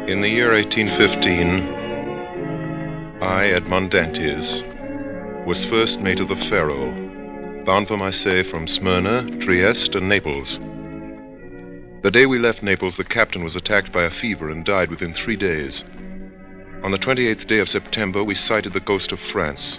In the year 1815, I, Edmond Dantes, was first mate of the Pharaoh, bound for Marseille from Smyrna, Trieste, and Naples. The day we left Naples, the captain was attacked by a fever and died within 3 days. On the 28th day of September, we sighted the coast of France.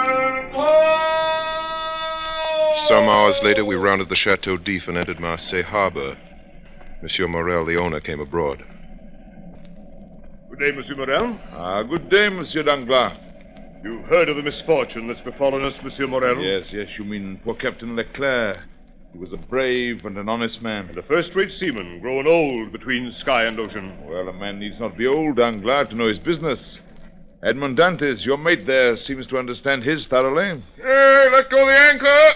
Some hours later, we rounded the Chateau d'If and entered Marseille harbor. Monsieur Morel, the owner, came aboard. Good day, Monsieur Morel. Good day, Monsieur Danglars. You've heard of the misfortune that's befallen us, Monsieur Morel? Yes, you mean poor Captain Leclerc. He was a brave and an honest man. And a first-rate seaman, growing old between sky and ocean. Well, a man needs not be old, Danglars, to know his business. Edmond Dantes, your mate there, seems to understand his thoroughly. Hey, let go the anchor!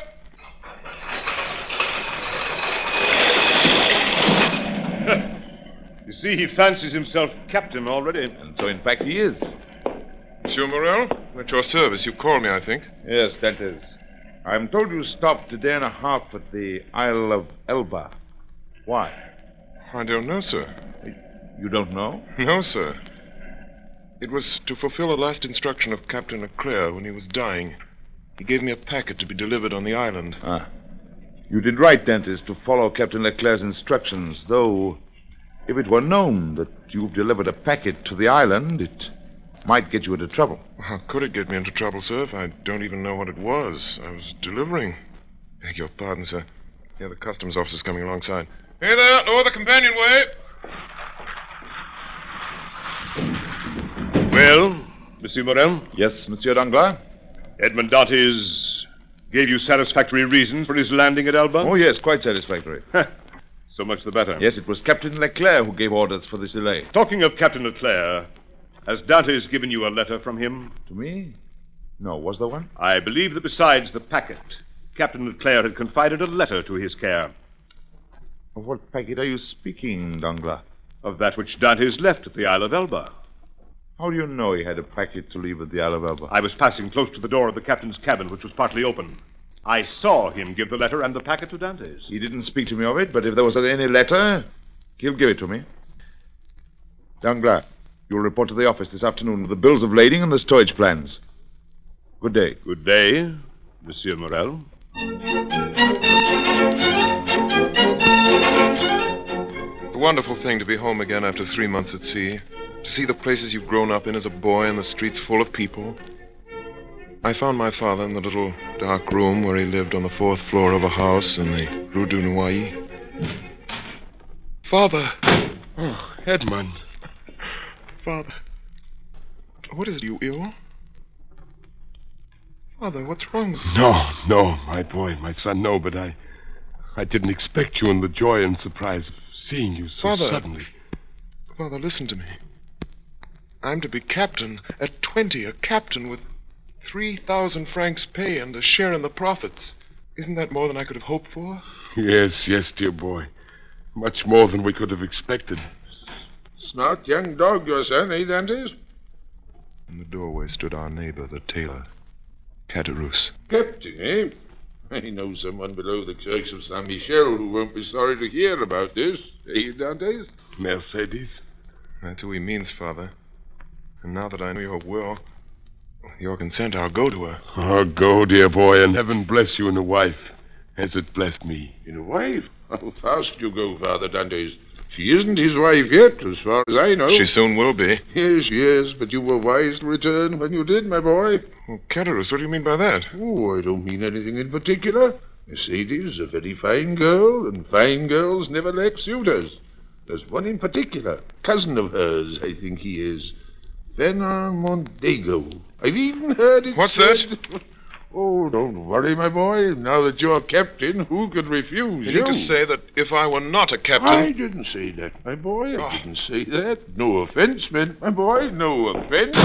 You see, he fancies himself captain already. And so, in fact, he is. Monsieur Morel, at your service. You called me, I think. Yes, Dantes. I'm told you stopped a day and a half at the Isle of Elba. Why? I don't know, sir. You don't know? No, sir. It was to fulfill a last instruction of Captain Leclerc when he was dying. He gave me a packet to be delivered on the island. You did right, Dantes, to follow Captain Leclerc's instructions, though if it were known that you've delivered a packet to the island, it might get you into trouble. How could it get me into trouble, sir, if I don't even know what it was I was delivering? Beg your pardon, sir. Yeah, the customs officer's coming alongside. Hey there, lower the companionway. Well, Monsieur Morel? Yes, Monsieur Danglars? Edmond Dantes gave you satisfactory reasons for his landing at Elba? Oh, yes, quite satisfactory. So much the better. Yes, it was Captain Leclerc who gave orders for this delay. Talking of Captain Leclerc, has Dantes given you a letter from him? To me? No, was there one? I believe that besides the packet, Captain Leclerc had confided a letter to his care. Of what packet are you speaking, Danglars? Of that which Dantes left at the Isle of Elba. How do you know he had a packet to leave at the Isle of Elba? I was passing close to the door of the captain's cabin, which was partly open. I saw him give the letter and the packet to Dantes. He didn't speak to me of it, but if there was any letter, he'll give it to me. Danglars, you'll report to the office this afternoon with the bills of lading and the stowage plans. Good day. Good day, Monsieur Morel. It's a wonderful thing to be home again after 3 months at sea. To see the places you've grown up in as a boy and the streets full of people. I found my father in the little dark room where he lived on the 4th floor of a house in the Rue du Noyer. Father! Oh, Edmond. Father. What is it? You ill? Father, what's wrong with you? No, my boy, my son, no, but I didn't expect you in the joy and surprise of seeing you so suddenly. Father, listen to me. I'm to be captain at 20, a captain with 3,000 francs pay and a share in the profits. Isn't that more than I could have hoped for? Yes, dear boy. Much more than we could have expected. Smart young dog, your son, eh, Dantes? In the doorway stood our neighbor, the tailor, Caderousse. Captain, eh? I know someone below the church of Saint Michel who won't be sorry to hear about this, eh, Dantes? Mercedes? That's who he means, Father. And now that I know your will, your consent, I'll go to her. Oh, go, dear boy, and heaven bless you in a wife, as it blessed me. In a wife? How fast you go, Father Dantes. She isn't his wife yet, as far as I know. She soon will be. Yes, but you were wise to return when you did, my boy. Oh, Caderousse, what do you mean by that? Oh, I don't mean anything in particular. Mercedes is a very fine girl, and fine girls never lack suitors. There's one in particular, cousin of hers, I think he is. Fernand Mondego. I've even heard it What's said... that? Oh, don't worry, my boy. Now that you're captain, who could refuse you? You need to say that if I were not a captain... I didn't say that, my boy. I didn't say that. No offense meant, my boy. No offense.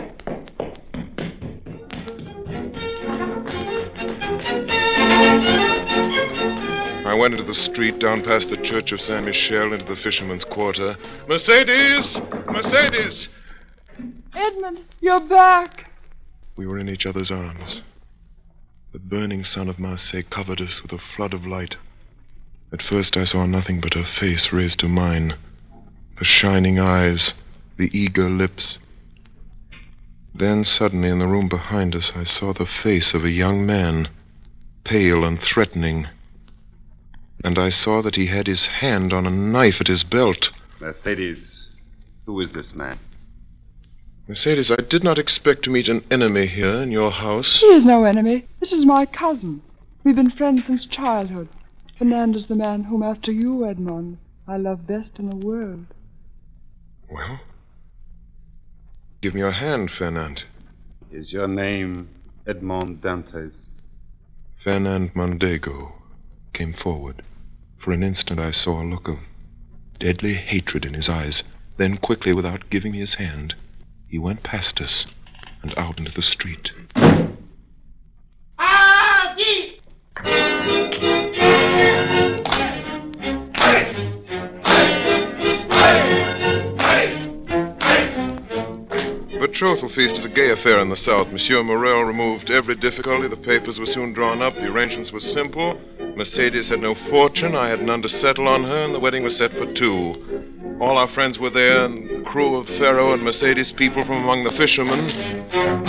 I went into the street, down past the church of Saint Michel, into the fisherman's quarter. Mercedes! Mercedes! Edmond, you're back. We were in each other's arms. The burning sun of Marseille covered us with a flood of light. At first I saw nothing but her face raised to mine, her shining eyes, the eager lips. Then suddenly in the room behind us I saw the face of a young man, pale and threatening. And I saw that he had his hand on a knife at his belt. Mercedes, who is this man? Mercedes, I did not expect to meet an enemy here in your house. He is no enemy. This is my cousin. We've been friends since childhood. Fernand's the man whom, after you, Edmond, I love best in the world. Well, give me your hand, Fernand. Is your name Edmond Dantes? Fernand Mondego came forward. For an instant I saw a look of deadly hatred in his eyes. Then quickly, without giving me his hand, he went past us and out into the street. The betrothal feast is a gay affair in the South. Monsieur Morel removed every difficulty. The papers were soon drawn up. The arrangements were simple. Mercedes had no fortune. I had none to settle on her, and the wedding was set for 2. All our friends were there, and the crew of Pharaoh and Mercedes people from among the fishermen.